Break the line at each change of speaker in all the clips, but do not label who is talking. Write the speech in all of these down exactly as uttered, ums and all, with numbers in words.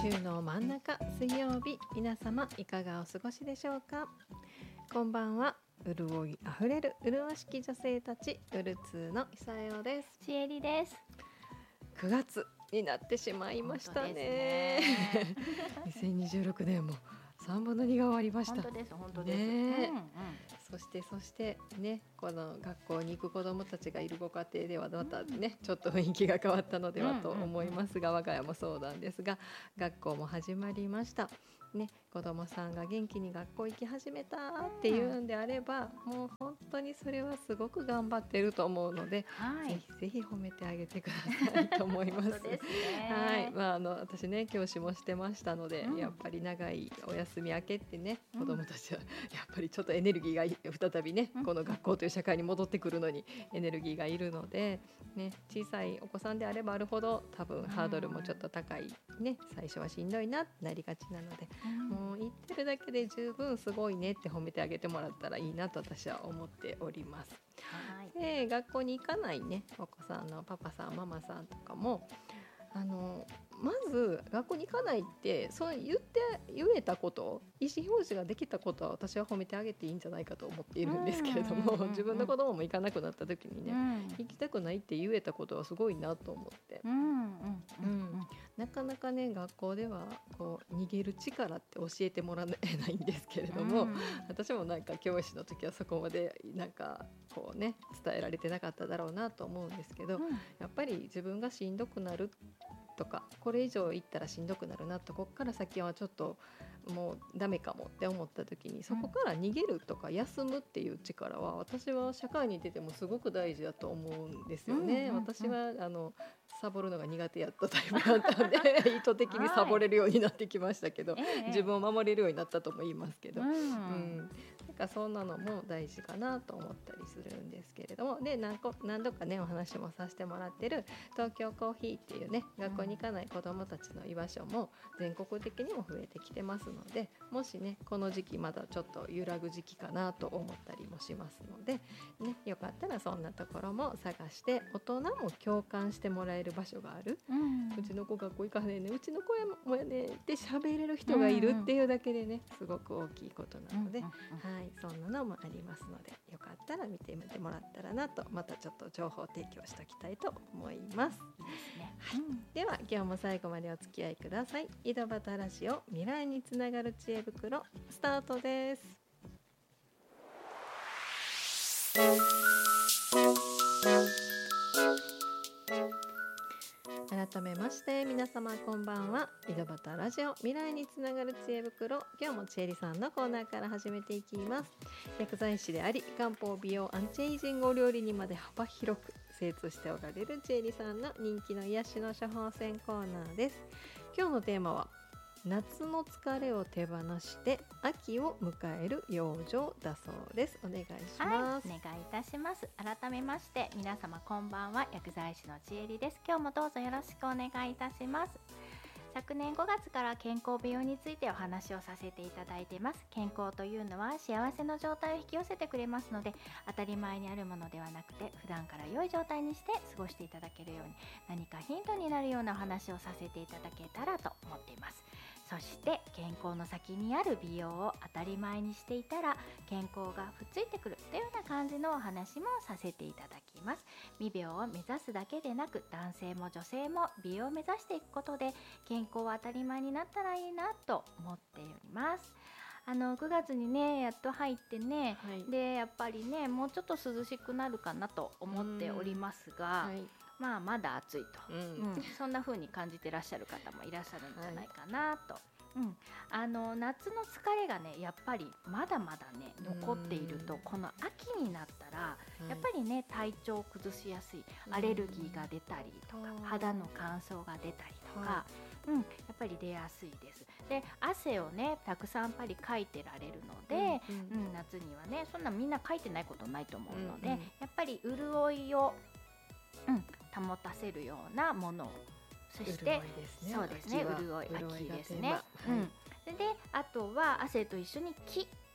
週の真ん中水曜日、皆様いかがお過ごしでしょうか。こんばんは。潤いあふれる潤しき女性たち、うるつーの久代です。
ちえりです。
くがつになってしまいましたね。
ね
にせんにじゅうろくねんもさんぶんのにが終わりました。
本当です本当です、
ね
うんうん、
そしてそしてね、この学校に行く子どもたちがいるご家庭ではまたね、ちょっと雰囲気が変わったのではと思いますが、我が家もそうなんですが、学校も始まりましたね。子どもさんが元気に学校行き始めたっていうんであれば、もう本当にそれはすごく頑張ってると思うので、
はい、
ぜひぜひ褒めてあげてくださいと思います。
本当ですね。
はい、まあ、あの私ね教師もしてましたので、
うん
やっぱり長いお休み明けってね、子どもたちはやっぱりちょっとエネルギーが再びね、
うん
この学校という社会に戻ってくるのにエネルギーがいるので、ね、小さいお子さんであればあるほど多分ハードルもちょっと高い、ね、最初はしんどいなってなりがちなので、
うん
もう言ってるだけで十分すごいねって褒めてあげてもらったらいいなと私は思っております。
はい
で、学校に行かないねお子さんのパパさんママさんとかも、あのまず学校に行かないってそう言って言えたこと、意思表示ができたことは私は褒めてあげていいんじゃないかと思っているんですけれども、
うんうんうんうん
自分の子供も行かなくなった時にね、
うん
行きたくないって言えたことはすごいなと思って、
うんうんうん
うんなかなかね学校ではこう逃げる力って教えてもらえないんですけれども、
うん
私もなんか教師の時はそこまでなんかこうね伝えられてなかっただろうなと思うんですけど、
うん
やっぱり自分がしんどくなるとか、これ以上行ったらしんどくなるなと、ここから先はちょっともうダメかもって思った時に、そこから逃げるとか休むっていう力は私は社会に出てもすごく大事だと思うんですよね。
うんうんうん
私はあのサボるのが苦手やったタイプだったんで意図的にサボれるようになってきましたけど、
ええ
自分を守れるようになったとも言いますけど、
うん
うんなんかそんなのも大事かなと思ったりするんですけれども、で何個何度かねお話もさせてもらってる東京コーヒーっていうね、学校に行かない子どもたちの居場所も全国的にも増えてきてますので、もしねこの時期まだちょっと揺らぐ時期かなと思ったりもしますので、ね、よかったらそんなところも探して、大人も共感してもらえる場所がある、
うん
うちの子学校行かねえね、うちの子やもやねって喋れる人がいるっていうだけでねすごく大きいことなので、
うんうんうん
はい、そんなのもありますので、よかったら見てみてもらったらなと、またちょっと情報提供しておきたいと思います。
いいですね。
では今日も最後までお付き合いください。井戸端ラジオ未来につながる知恵袋スタートです。改めまして皆様こんばんは。井戸端ラジオ未来につながる知恵袋、今日もちえりさんのコーナーから始めていきます。薬剤師であり、漢方美容アンチエイジングお料理にまで幅広く精通しておられるちえりさんの人気の癒しの処方箋コーナーです。今日のテーマは夏の疲れを手放して秋を迎える養生だそうです。お願いします。
はい、お願いいたします。改めまして皆様こんばんは、薬剤師のちえりです。今日もどうぞよろしくお願いいたします。昨年ごがつから健康美容についてお話をさせていただいています。健康というのは幸せの状態を引き寄せてくれますので、当たり前にあるものではなくて、普段から良い状態にして過ごしていただけるように、何かヒントになるようなお話をさせていただけたらと思っています。そして健康の先にある美容を当たり前にしていたら健康がふっついてくるというような感じのお話もさせていただきます。美美容を目指すだけでなく、男性も女性も美容を目指していくことで健康は当たり前になったらいいなと思っております。あのくがつにねやっと入ってね、
はい、
でやっぱりねもうちょっと涼しくなるかなと思っておりますが、
はい、
まあまだ暑いと、
うん
うんそんな風に感じてらっしゃる方もいらっしゃるんじゃないかなと、うん、あの夏の疲れがねやっぱりまだまだね残っていると、この秋になったらやっぱりね体調を崩しやすい、アレルギーが出たりとか、肌の乾燥が出たりとか、うん、やっぱり出やすいです。で汗をねたくさんやっぱりかいてられるので、
うんうん
うん夏にはねそんなみんなかいてないことないと思うので、
うんうん
やっぱり潤いを、うん、保たせるようなものを、そして
潤いですね。
そうですね、
秋は
潤い
潤い
秋
がテーマ
ですね、うん、であとは汗と一緒に木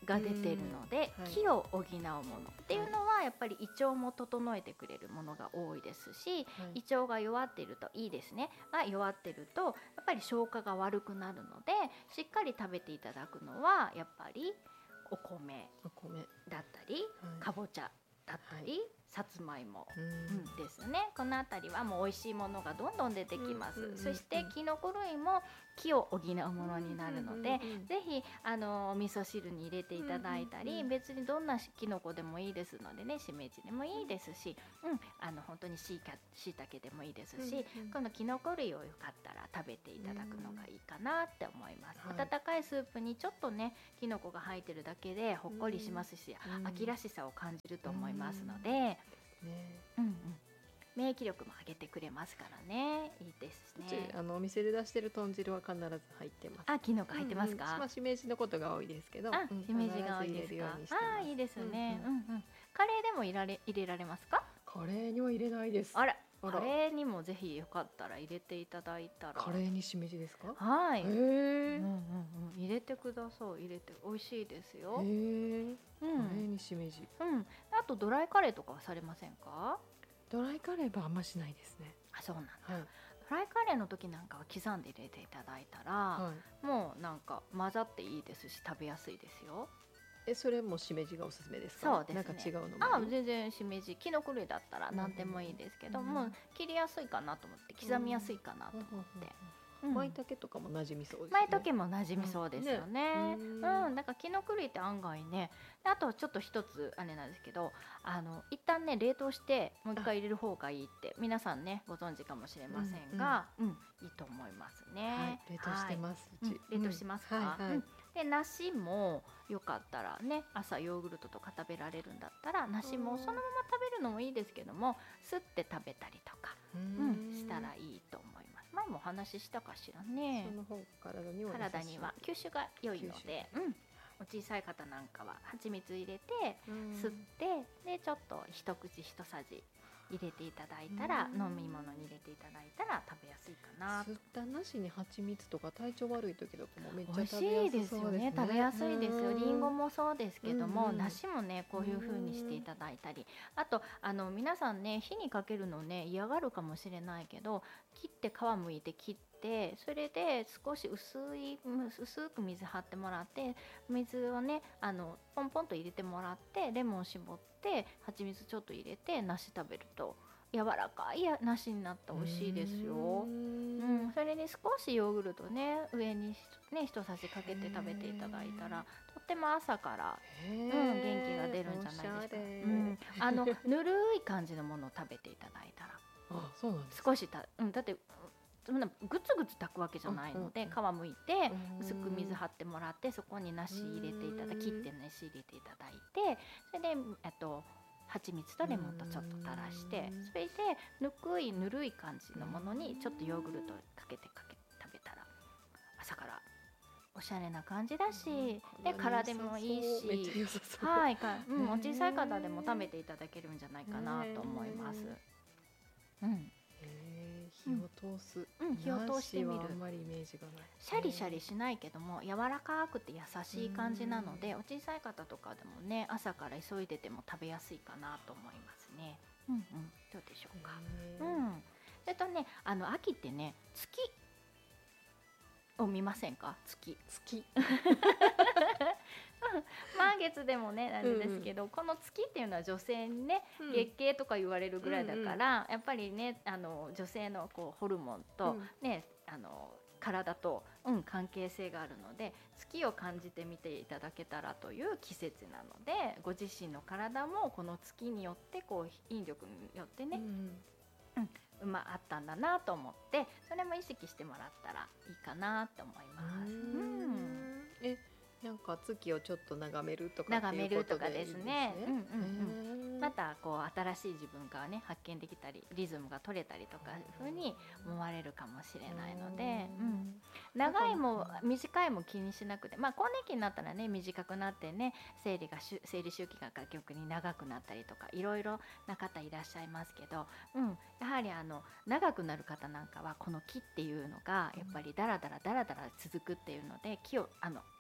が出てるので、
はい、
気を補うものっていうのはやっぱり胃腸も整えてくれるものが多いですし、はい、胃腸が弱っているといいですねが弱ってるとやっぱり消化が悪くなるので、しっかり食べていただくのはやっぱりお米だったり、はい、かぼちゃだったり、はい、さつまいも、うん、ですね。このあたりはもう美味しいものがどんどん出てきます、うんうんうん、そしてきのこ類も気を補うものになるので、うんうんうん、ぜひあのお味噌汁に入れていただいたり、うんうんうん、別にどんなきのこでもいいですのでね、しめじでもいいですし、うん、あの本当にしいたけでもいいですし、うんうん、このきのこ類をよかったら食べていただくのがいいかなって思います、うん、温かいスープにちょっとねきのこが入ってるだけでほっこりしますし、うん、秋らしさを感じると思いますので、うんねうんうん、免疫力も上げてくれますからね、いいですね。
あのお店で出してる豚汁は必ず入ってます。
あ、きのこ入ってますか？
うんうん、まあ、しめじのことが多いですけど、
あ、しめじが多いですか？あ、いいですね、うんうんうんうん、カレーでも入れられ、入れられますか？
カレーには入れないです。
あら、カレーにもぜひよかったら入れていただいたら。
カレーにしめじですか？
はい、
へー、うん
うんうん、入れてください。入れて美味しいですよ。
へー、うん、カレーにしめじ、
うん、あとドライカレーとかはされませんか？
ドライカレーはあんましないですね。
あ、そうなんだ、
はい、
ドライカレーの時なんかは刻んで入れていただいたら、はい、もうなんか混ざっていいですし食べやすいですよ。
え、それもしめじがおすすめですか？
そうですね。
なんか違うのも
あ、全然しめじ、きのこ類だったら何でもいいですけど、うん、もう切りやすいかなと思って、刻みやすいかなと思って、
うん、舞茸とかも馴染みそうですね。
舞茸も馴染みそうですよね。うん、ね、うん、だからきのこ類って案外ね。あとちょっと一つあれなんですけど、あの一旦ね冷凍してもう一回入れる方がいいって皆さんねご存知かもしれませんが、うん、うん、いいと思いますね。
はい、冷凍してます。
はい、うち、うん、冷凍しますか？はいはい、うん、で梨もよかったらね朝ヨーグルトとか食べられるんだったら梨もそのまま食べるのもいいですけども、すって食べたりとか、うん、したらいいと思います。前もお話ししたかしらね。
その方体には
体には吸収が良いので、うん、お小さい方なんかは蜂蜜入れて吸ってでちょっと一口一さじ入れていただいたら、飲み物に入れていただいたら食べやすいかな。
吸ったなしに蜂蜜とか体調悪い時とかもめっちゃ
美味しいですよね。食べやすいですよ。リンゴもそうですけども、梨もねこういう風にしていただいたり、あとあの皆さんね火にかけるのね嫌がるかもしれないけど、切って皮むいて切ってでそれで少し薄い薄く水張ってもらって、水をねあのポンポンと入れてもらって、レモン絞って蜂蜜ちょっと入れて梨食べると柔らかい梨になって美味しいですよ。うん、それに少しヨーグルトね上にね一さじかけて食べていただいたらとっても朝から、うん、元気が出るんじゃないですか。うん、あのぬるい感じのものを食べていただいたら
あ、そうなんです
か？少した、うん、だってそんなグツグツ炊くわけじゃないので、うんうん、皮むいて薄く水張ってもらって、そこに梨入れていただ切って梨入れていただいて、それでえっと蜂蜜とレモンとちょっと垂らして、それでぬくいぬるい感じのものにちょっとヨーグルトかけてかけ食べたら朝からおしゃれな感じだし、で体もいいし、はいか、うん、お小さい方でも食べていただけるんじゃないかなと思います。うん。
火を通す、
うんうん、火を通してみる。
あんまりイメージがない。
シャリシャリしないけども柔らかくて優しい感じなので、お小さい方とかでもね朝から急いでても食べやすいかなと思いますね。うんうん、どうでしょうか。うん。それとね、あの秋ってね月を見ませんか？月
月
満月でもねなんですけど、うんうん、この月っていうのは女性にね、うん、月経とか言われるぐらいだから、うんうん、やっぱりねあの女性のこうホルモンと、うん、ねあの体と、うん、関係性があるので月を感じてみていただけたらという季節なので、ご自身の体もこの月によってこう引力によってね、うんうん、まあったんだなと思って、それも意識してもらったらいいかなと思います。うん、
えなんか月をちょっと眺めるとか
眺めるとかですね。うんうんうん。またこう新しい自分がね発見できたりリズムが取れたりとかいうふうに思われるかもしれないので、うん、長いも短いも気にしなくて、まあ更年期になったらね短くなってね生理が生理周期が逆に長くなったりとかいろいろな方いらっしゃいますけど、うん、やはりあの長くなる方なんかはこの気っていうのがやっぱりダラダラダラダラ続くっていうので気をあの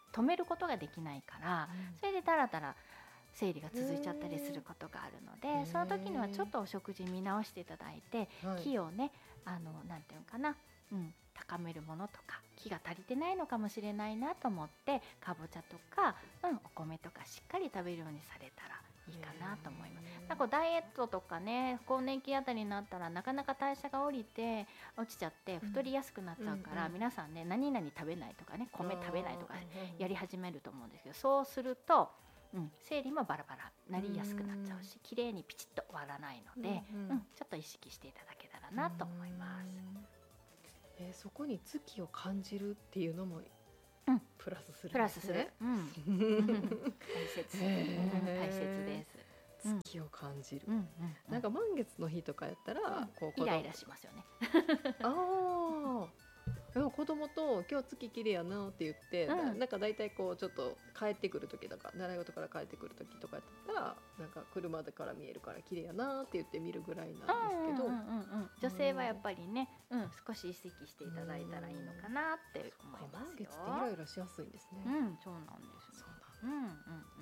止めることができないから、それでだらだら生理が続いちゃったりすることがあるので、その時にはちょっとお食事見直していただいて、
はい、
気をねあのなんていうのかな、うん、高めるものとか気が足りてないのかもしれないなと思って、かぼちゃとか、うん、お米とかしっかり食べるようにされたらいいかなと思います。なんかダイエットとかね、更年期あたりになったらなかなか代謝が下りて落ちちゃって太りやすくなっちゃうから、うん、皆さんね何々食べないとかね、米食べないとかやり始めると思うんですけど、そうすると、うん、生理もバラバラなりやすくなっちゃうし、綺麗にピチッと終わらないので、うんうんうん、ちょっと意識していただけたらなと思います。
えー、そこに月を感じるっていうのもプラスするんですね。
プラスする、うん、大切、えー、大切です。
月を感じる、
うんうんうん、
なんか満月の日とかやったら、うん、
こうイライラしますよね。
あでも子供と今日月綺麗やなって言って、うん、なんかだいたいこうちょっと帰ってくる時とか習い事から帰ってくる時とかやったらなんか車でから見えるから綺麗やなって言って見るぐらいなんですけど、
女性はやっぱりね、うん、少し意識していただいたらいいのかなって思いますよ。
満月ってイライラしやすいんですね。
うん、そうなんです。そうなん、うんうんうん、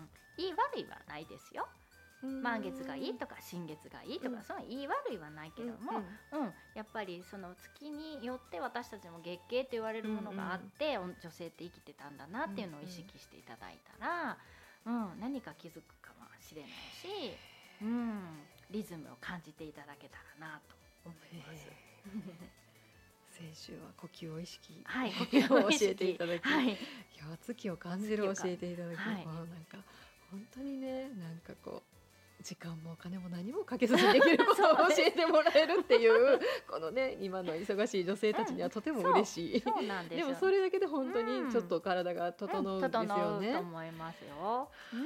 いい悪いはないですよ。満月がいいとか新月がいいとか、うん、その言い悪いはないけども、うんうんうん、やっぱりその月によって私たちも月経と言われるものがあって、うんうん、女性って生きてたんだなっていうのを意識していただいたら、うんうん、何か気づくかもしれないし、うん、リズムを感じていただけたらなと思います。
先週は呼吸を意識、
はい、呼
吸を教えていただき、
はい、
いや月を感じる教えていただき、はい、なんか本当にね、なんかこう時間もお金も何もかけずにできることを教えてもらえるっていうこのね、今の忙しい女性たちにはとても嬉しい、
うん、そうなんですよ。
でもそれだけで本当にちょっと体が整うんですよね、うんうん、
整うと思いますよ、うん、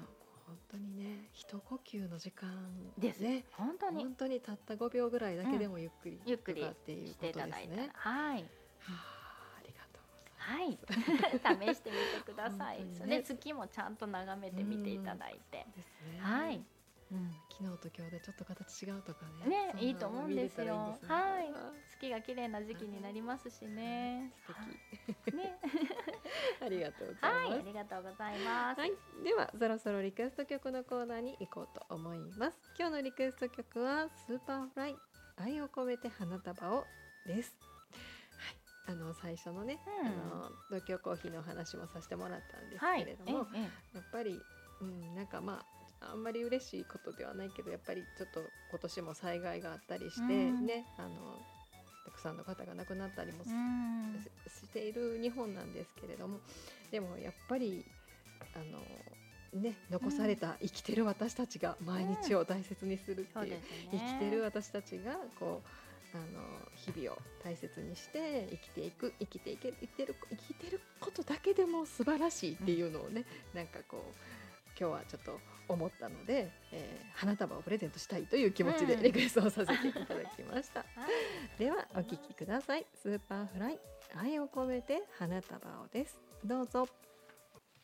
本当にね、一呼吸の時間
ですね、本当に
本当にたったごびょうぐらいだけでもゆっくり、
うん、ゆっくり
っていうことですね。
はい、
はい、
試してみてください。それ、ね、月もちゃんと眺めてみていただいて、
ですね、
はい、
うん、昨日と今日でちょっと形違うとかね、
ね、いいと思うんですよ。いいすね、はい、月が綺麗な時期になりますしね。
素敵。
ね、
ありがとうございます。
はい、ありがとうございます。
はい、ではそろそろリクエスト曲のコーナーに行こうと思います。今日のリクエスト曲はスーパーフライ、愛を込めて花束をです。はい、あの最初のね、うん、あの東京コーヒーの話もさせてもらったんですけれども、はい、やっぱり、うん、なんかまああんまり嬉しいことではないけど、やっぱりちょっと今年も災害があったりしてね、うん、あのたくさんの方が亡くなったりも し,、うん、している日本なんですけれども、でもやっぱりあの、ね、残された生きてる私たちが毎日を大切にするっていう、うん、ね、生きてる私たちがこうあの日々を大切にして生きていく、生きていけ生きてる生きてることだけでも素晴らしいっていうのをね、うん、なんかこう今日はちょっと思ったので、えー、花束をプレゼントしたいという気持ちでリクエストをさせていただきました、うん、ではお聴きください。スーパーフライ、愛を込めて花束をです。どうぞ。